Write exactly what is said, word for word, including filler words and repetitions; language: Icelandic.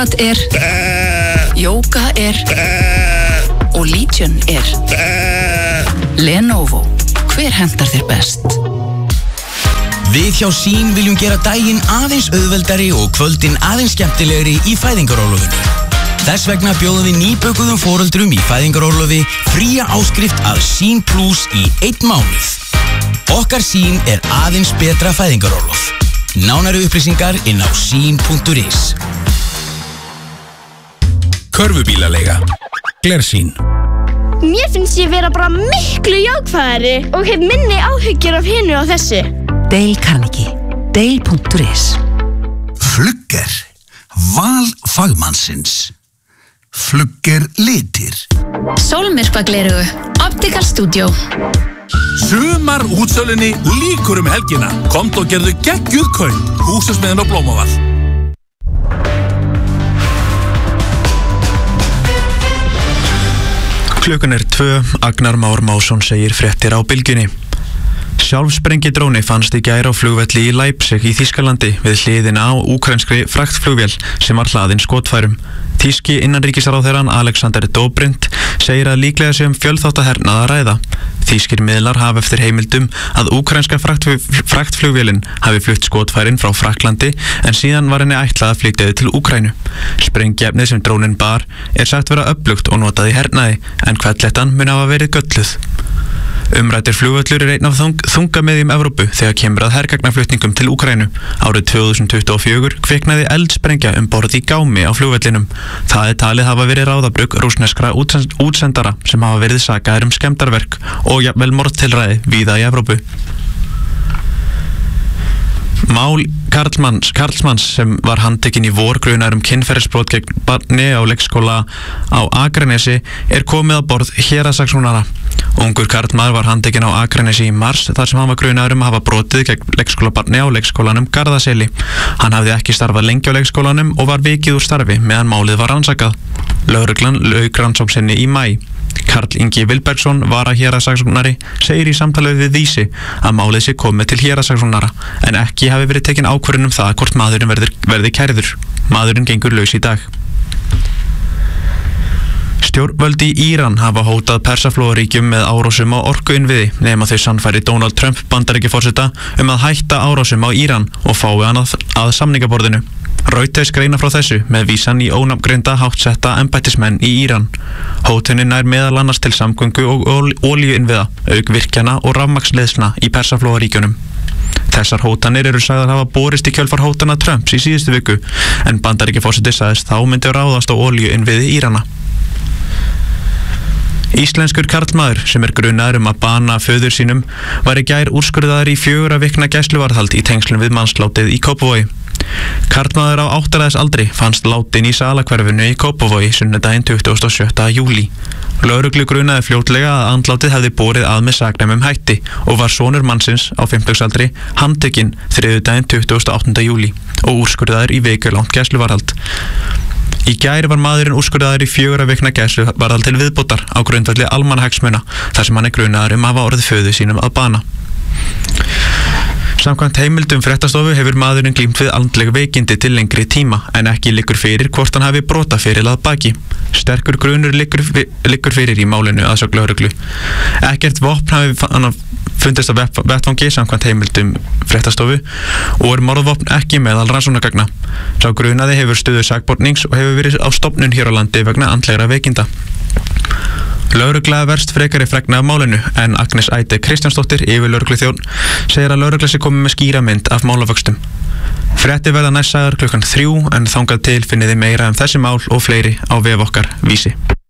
er, Jóga er og Legion er. Lenovo, hver hentar þér best? Við hjá Sín viljum gera daginn aðeins auðveldari og kvöldin aðeins skemmtilegri í fæðingarorlofinu. Þess vegna bjóðum við nýbökuðum foreldrum í fæðingarorlofi fría áskrift af Sín Plus í einn mánuð. Okkar Sín er aðeins betra fæðingarorlof. Nánari upplýsingar inn á sín punktur is. Körfubílaleiga. Glersín. Mér finnst ég vera bara miklu jákvæðari og hef minni áhyggjur af hinu og þessu. Dale Carnegie. Dale punktur is. Flugger. Val fagmannsins. Flugger litir. Sólmyrkvaglerugu. Optical Studio. Sumar útsölunni líkur um helgina. Komdu og gerðu geggjuð kaup. Húsasmiðjan á Blómavall. Klukkan er tvö, Agnar Már Másson segir fréttir á Bylgjunni. Sjálfsprengidróni fannst í gær á flugvelli í Leipzig í Þýskalandi við hliðina á úkrainskri fraktflugvél sem var hlaðin skotfærum. Þýski innanríkisráðherrann Alexander Dobrindt segir að líklega sé um fjölþáttahernað að ræða. Þýskir miðlar hafa eftir heimildum að úkrainska fraktflugvélin hafi flutt skotfærin frá Frakklandi en síðan var henni ætlað að flytja þau til Úkraínu. Sprengiefnið sem drónin bar er sagt vera öflugt og notað í hernaði en hvellhettan mun hafa verið gölluð. Umræddur flugvöllur er einn af þung, þungamiðjum Evrópu þegar kemur að hergagnaflutningum til Úkraínu. Árið tvö þúsund tuttugu og fjögur kviknaði eldsprengja um borð í gámi á flugvellinum. Það er talið hafa verið ráðabrugg rússneskra útsendara sem hafa verið sakaðir um skemmdarverk og jafnvel morðtilræði víða í Evrópu. Mál Karlmanns, Karlsmanns sem var handtekinn í vor grunaður um kynferðisbrot gegn barni á leikskóla á Akranesi er komið á borð héraðssaksóknara. Ungur karlmaður var handtekinn á Akranesi í mars þar sem hann var grunaður um að hafa brotið gegn leikskólabarni á leikskólanum Garðaseli. Hann hafði ekki starfað lengi á leikskólanum og var vikið úr starfi meðan málið var rannsakað. Lögreglan lauk rannsókn sinni í maí. Karl Ingi Vilbergsson vara héraðssaksóknari segir í samtalið við Vísi að málið sé komið til héraðssaksóknara en ekki hafi verið tekin ákvörðun um það hvort maðurinn verður, verði kærður. Maðurinn gengur laus í dag. Stjórnvöld í Íran hafa hótað Persaflóaríkjum með árásum á orkuinnviði nema þau sannfæri Donald Trump Bandaríkjaforseta um að hætta árásum á Íran og fái hann að, að samningaborðinu. Reuters greina frá þessu með vísan í ónafngreinda háttsetta embættismenn í Íran. Hótunin nær meðal annars til samgöngu og olíuinnviða, auk virkjana og rafmagnsleiðslna í Persaflóaríkjunum. Þessar hótanir eru sagðar hafa borist í kjölfar hótana Trumps í síðustu viku en Bandaríkjaforseti sagðist þá myndi ráðast á olíuinnviði Írana. Íslenskur karlmaður sem er grunaður um að bana föður sínum var í gær úrskurðaður í fjögurra vikna gæsluvarðhald í tengslum við mannslátið í Kópavogi. Karlmaður á áttræðis aldri fannst látin í Salahverfinu í Kópavogi sunnudaginn tuttugasta og sjötta júlí. Lögreglu grunaði fljótlega að andlátið hefði borið að með saknæmum hætti og var sonur mannsins á fimmtugsaldri handtekinn þriðjudaginn tuttugasta og áttunda júlí og úrskurðaður í vikulangt gæsluvarðhald. Í gær var maðurinn úrskurðaður í fjögurra vikna gæsluvarðhald til viðbótar á grundvelli almannahagsmuna þar sem hann er grunaður um að hafa orðið föður sínum að bana. Samkvæmt heimildum fréttastofu hefur maðurinn glímt við andleg veikindi til lengri tíma en ekki liggur fyrir hvort hann hafi brotaferil að baki. Sterkur grunur liggur, liggur fyrir í málinu að sögn lögreglu. Ekkert vopn hafi hann fundist á vettvangi samkvæmt heimildum fréttastofu og er morðvopn ekki meðal rannsóknargagna. Sá grunaði hefur stöðu sakbornings og hefur verið á stofnun hér á landi vegna andlegra veikinda. Lögregla verst frekari fregna af málinu en Agnes Æde Kristjánsdóttir yfirlögregluþjónn segir að lögregla sé komið með skýra mynd af málavöxtum. Fréttir verða næst sagðar klukkan þrjú en þangað til finniði meira um þessi mál og fleiri á vef okkar Vísi.